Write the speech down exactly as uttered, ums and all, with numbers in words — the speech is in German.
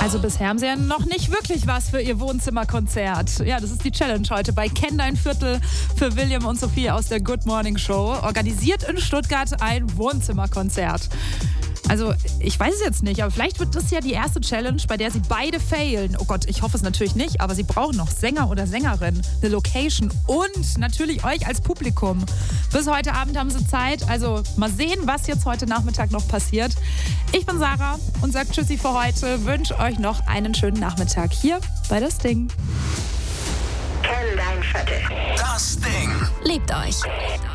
Also bisher haben sie ja noch nicht wirklich was für ihr Wohnzimmerkonzert. Ja, das ist die Challenge heute bei Kenn dein Viertel für William und Sophie aus der Good Morning Show. Organisiert in Stuttgart ein Wohnzimmerkonzert. Also, ich weiß es jetzt nicht, aber vielleicht wird das ja die erste Challenge, bei der sie beide failen. Oh Gott, ich hoffe es natürlich nicht, aber sie brauchen noch Sänger oder Sängerin, eine Location und natürlich euch als Publikum. Bis heute Abend haben sie Zeit, also mal sehen, was jetzt heute Nachmittag noch passiert. Ich bin Sarah und sage Tschüssi für heute, wünsche euch noch einen schönen Nachmittag hier bei Das Ding. Kenn dein Viertel. Das Ding. Liebt euch.